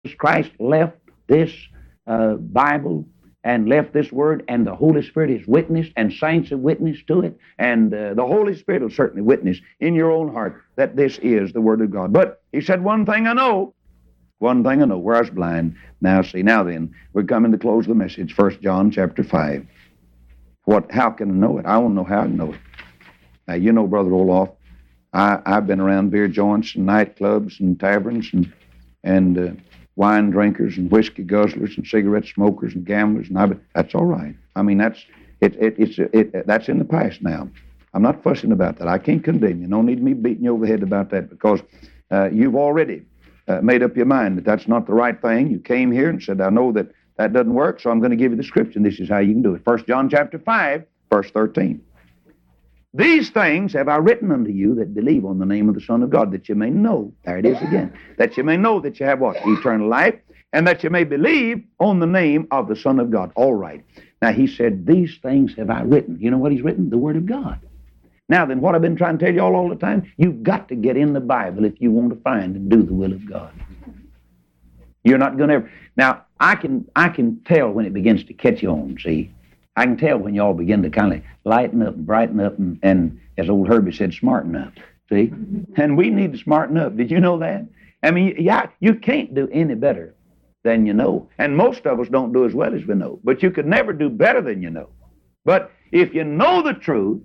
Christ left this Bible and left this Word, and the Holy Spirit has witnessed, and saints have witnessed to it, and the Holy Spirit will certainly witness in your own heart that this is the Word of God. But he said, one thing I know, where I was blind, now see. Now then, we're coming to close the message, 1 John chapter 5. How can I know it? I don't know how I know it. Now, you know, Brother Olaf, I've been around beer joints and nightclubs and taverns and wine drinkers and whiskey guzzlers and cigarette smokers and gamblers, and that's all right. I mean, that's in the past now. I'm not fussing about that. I can't condemn you. No need me beating you over the head about that, because you've already made up your mind that that's not the right thing. You came here and said, I know that doesn't work, so I'm going to give you the scripture, and this is how you can do it. 1 John chapter 5, verse 13. These things have I written unto you that believe on the name of the Son of God, that you may know, there it is again, that you may know that you have what? Eternal life, and that you may believe on the name of the Son of God. All right. Now, he said, these things have I written. You know what he's written? The Word of God. Now, then, what I've been trying to tell you all the time, you've got to get in the Bible if you want to find and do the will of God. You're not going to ever... Now, I can tell when it begins to catch you on, see? I can tell when you all begin to kind of lighten up and brighten up and as old Herbie said, smarten up, see? And we need to smarten up. Did you know that? I mean, yeah, you can't do any better than you know. And most of us don't do as well as we know. But you could never do better than you know. But if you know the truth,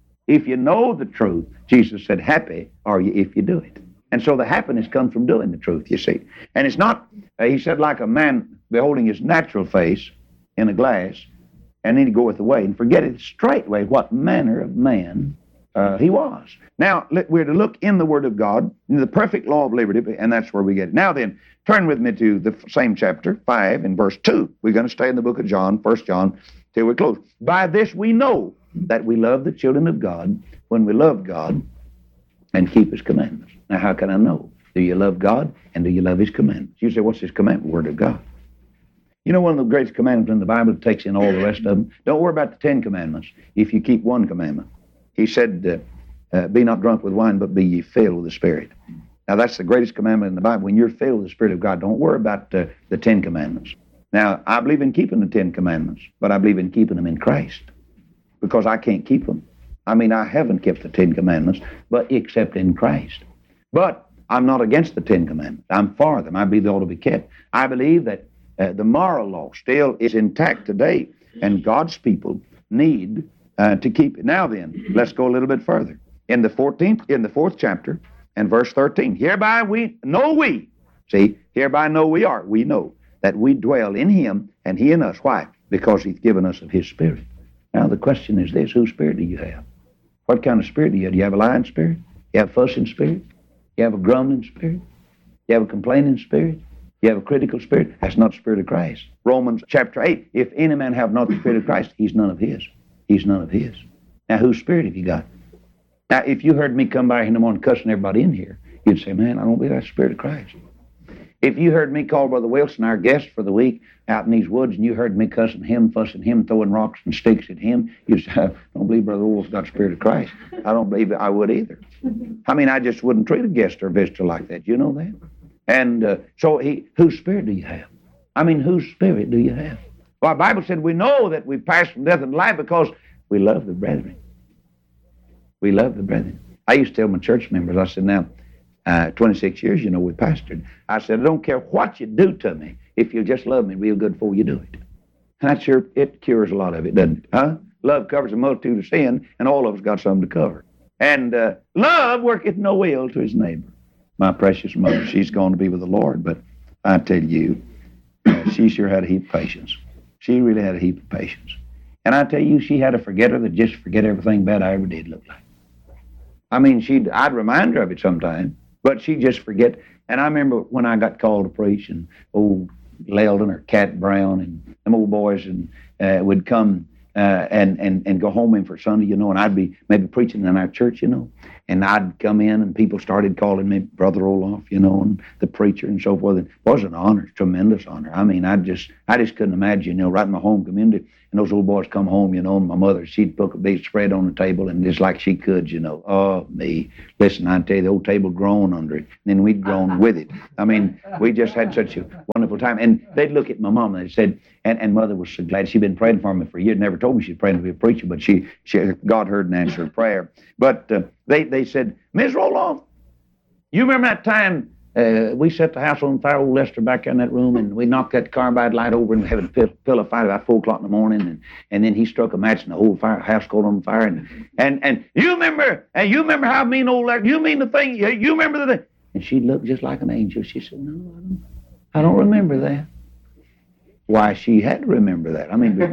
Jesus said, happy are you if you do it. And so the happiness comes from doing the truth, you see. And it's not, he said, like a man beholding his natural face in a glass, and then he goeth away and forgetteth straightway what manner of man he was. Now, we're to look in the Word of God, in the perfect law of liberty, and that's where we get it. Now then, turn with me to the same chapter, 5, and verse 2. We're going to stay in the book of John, 1 John, till we close. By this we know that we love the children of God when we love God and keep His commandments. Now, how can I know? Do you love God and do you love His commandments? You say, what's His commandment? Word of God. You know, one of the greatest commandments in the Bible takes in all the rest of them. Don't worry about the 10 commandments if you keep one commandment. He said, be not drunk with wine, but be ye filled with the Spirit. Now, that's the greatest commandment in the Bible. When you're filled with the Spirit of God, don't worry about the 10 commandments. Now, I believe in keeping the 10 commandments, but I believe in keeping them in Christ, because I can't keep them. I mean, I haven't kept the 10 commandments, but except in Christ. But I'm not against the 10 commandments. I'm for them. I believe they ought to be kept. I believe that the moral law still is intact today, and God's people need to keep it. Now then, let's go a little bit further. In the 4th chapter, and verse 13, hereby we know we know that we dwell in Him and He in us. Why? Because He's given us of His Spirit. Now the question is this, whose spirit do you have? What kind of spirit do you have? Do you have a lying spirit? You have a fussing spirit? You have a grumbling spirit? You have a complaining spirit? You have a critical spirit? That's not the Spirit of Christ. Romans chapter 8, if any man have not the Spirit of Christ, he's none of His. He's none of His. Now, whose spirit have you got? Now, if you heard me come by here in the morning cussing everybody in here, you'd say, man, I don't believe that's the Spirit of Christ. If you heard me call Brother Wilson, our guest for the week, out in these woods, and you heard me cussing him, fussing him, throwing rocks and sticks at him, you'd say, I don't believe Brother Wolf's got the Spirit of Christ. I don't believe I would either. I mean, I just wouldn't treat a guest or a visitor like that. You know that? And so whose spirit do you have? I mean, whose spirit do you have? Well, the Bible said we know that we've passed from death into life because we love the brethren. We love the brethren. I used to tell my church members, I said, now, 26 years, you know, we pastored. I said, I don't care what you do to me, if you just love me real good before you do it. And that sure, it cures a lot of it, doesn't it? Huh? Love covers a multitude of sin, and all of us got something to cover. And love worketh no ill to his neighbor. My precious mother, she's gone to be with the Lord, but I tell you, she sure had a heap of patience. She really had a heap of patience. And I tell you, she had a forgetter that just forget everything bad I ever did look like. I mean, I'd remind her of it sometime, but she'd just forget. And I remember when I got called to preach, and old Leldon or Cat Brown and them old boys would come and go home in for Sunday, you know, and I'd be maybe preaching in our church, you know, and I'd come in and people started calling me Brother Roloff, you know, and the preacher and so forth. It was an honor, tremendous honor. I mean, I just couldn't imagine, you know, right in my home community, and those old boys come home, you know, and my mother, she'd put a big spread on the table, and just like she could, you know. Oh, me. Listen, I tell you, the old table groaned under it, and then we'd groan with it. I mean, we just had such a wonderful time. And they'd look at my mom, and they said, and Mother was so glad. She'd been praying for me for years. Never told me she'd praying to be a preacher, but she God heard and answered prayer. But they said, Ms. Roloff, you remember that time we set the house on fire, old Lester back in that room, and we knocked that carbide light over and had a pillow fight about 4 o'clock in the morning, and then he struck a match and the whole house caught on fire. And you remember how mean old Lester, you mean the thing, you remember the thing? And she looked just like an angel. She said, no, I don't remember that. Why, she had to remember that. I mean,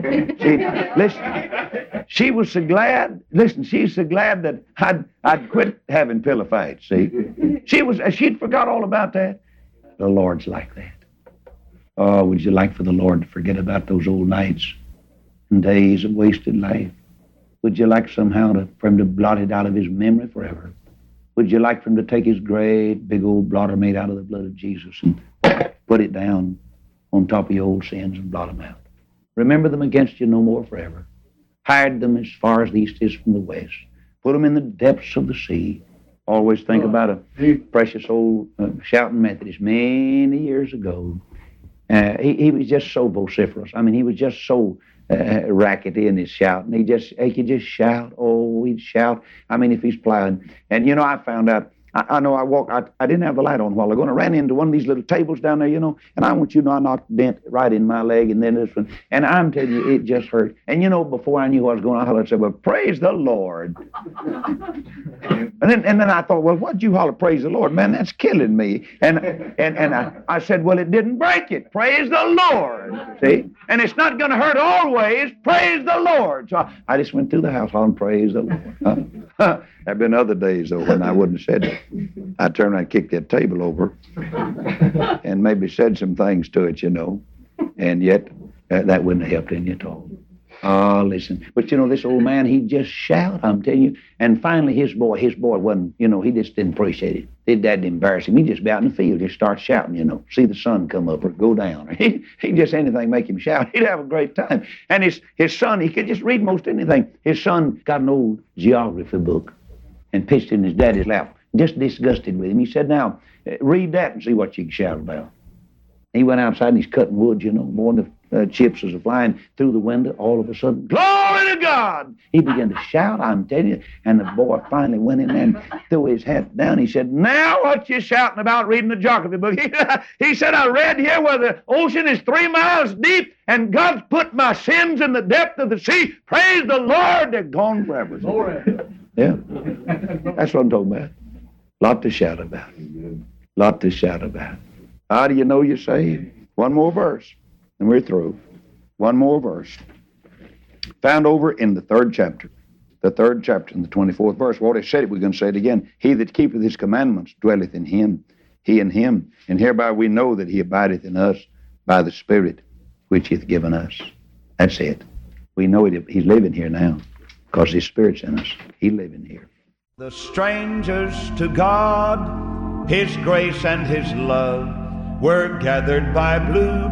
she was so glad. Listen, she's so glad that I'd quit having pillow fights. See, she'd forgot all about that. The Lord's like that. Oh, would you like for the Lord to forget about those old nights and days of wasted life? Would you like somehow for him to blot it out of his memory forever? Would you like for him to take his great big old blotter made out of the blood of Jesus and put it down on top of your old sins and blot them out? Remember them against you no more forever. Hide them as far as the east is from the west. Put them in the depths of the sea. Always think about a precious old shouting Methodist many years ago. He was just so vociferous. I mean, he was just so rackety in his shouting. He could just shout. Oh, he'd shout. I mean, if he's plowing. And, you know, I found out, I know I didn't have the light on a while ago, and I ran into one of these little tables down there, you know, and I want you to know I knocked a dent right in my leg, and then this one, and I'm telling you, it just hurt. And, you know, before I knew what was going on, I hollered and said, well, praise the Lord. and then I thought, well, what'd you holler, praise the Lord? Man, that's killing me. And I said, well, it didn't break it. Praise the Lord. See? And it's not going to hurt always. Praise the Lord. So I just went through the house hollering, praise the Lord. There have been other days, though, when I wouldn't have said that. I turned around and kicked that table over and maybe said some things to it, you know, and yet that wouldn't have helped any at all. Oh, listen. But, you know, this old man, he'd just shout, I'm telling you. And finally, his boy wasn't, you know, he just didn't appreciate it. His dad didn't embarrass him. He'd just be out in the field, just start shouting, you know, see the sun come up or go down. Or he'd just anything make him shout. He'd have a great time. And his son, he could just read most anything. His son got an old geography book and pitched it in his daddy's lap, just disgusted with him. He said, now, read that and see what you can shout about. He went outside and he's cutting wood, you know, more than the chips was flying through the window. All of a sudden, glory to God! He began to shout, I'm telling you, and the boy finally went in there and threw his hat down. He said, now what you shouting about reading the geography book? He said, I read here where the ocean is 3 miles deep and God's put my sins in the depth of the sea. Praise the Lord, they're gone forever. Yeah, that's what I'm talking about. Lot to shout about. Lot to shout about. How do you know you're saved? One more verse, and we're through. One more verse. Found over in the 3rd chapter. The 3rd chapter in the 24th verse. We already said it, we're going to say it again. He that keepeth his commandments dwelleth in him, he in him. And hereby we know that he abideth in us by the Spirit which he hath given us. That's it. We know it. He's living here now because his Spirit's in us. He's living here. The strangers to God, his grace and his love, were gathered by blue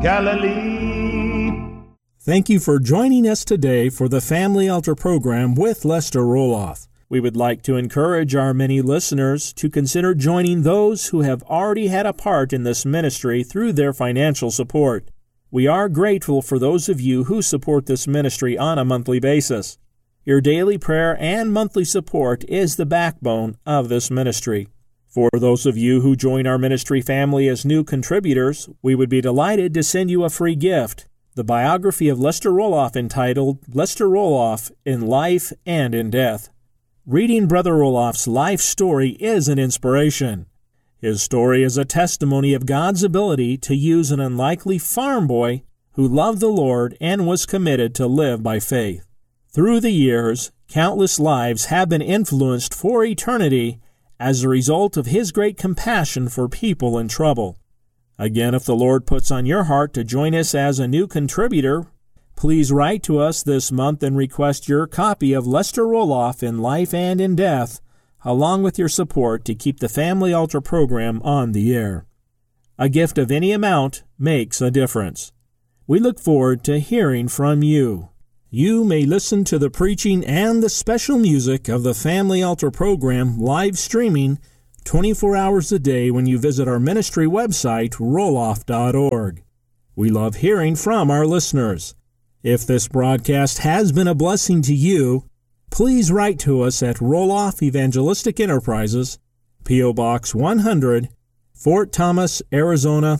Galilee. Thank you for joining us today for the Family Altar program with Lester Roloff. We would like to encourage our many listeners to consider joining those who have already had a part in this ministry through their financial support. We are grateful for those of you who support this ministry on a monthly basis. Your daily prayer and monthly support is the backbone of this ministry. For those of you who join our ministry family as new contributors, we would be delighted to send you a free gift, the biography of Lester Roloff entitled Lester Roloff in Life and in Death. Reading Brother Roloff's life story is an inspiration. His story is a testimony of God's ability to use an unlikely farm boy who loved the Lord and was committed to live by faith. Through the years, countless lives have been influenced for eternity as a result of his great compassion for people in trouble. Again, if the Lord puts on your heart to join us as a new contributor, Please write to us this month and request your copy of Lester Roloff in Life and in Death, along with your support to keep the Family Altar program on the air. A gift of any amount makes a difference. We look forward to hearing from you. You may listen to the preaching and the special music of the Family Altar program live streaming 24 hours a day when you visit our ministry website, roloff.org. We love hearing from our listeners. If this broadcast has been a blessing to you, please write to us at Roloff Evangelistic Enterprises, P.O. Box 100, Fort Thomas, Arizona,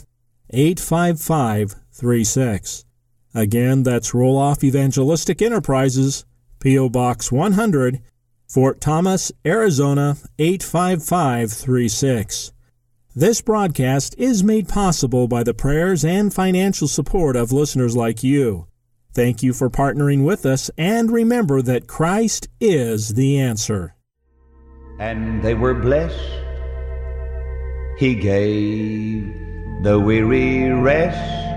85536. Again, that's Roloff Evangelistic Enterprises, P.O. Box 100, Fort Thomas, Arizona, 85536. This broadcast is made possible by the prayers and financial support of listeners like you. Thank you for partnering with us, and remember that Christ is the answer. And they were blessed. He gave the weary rest.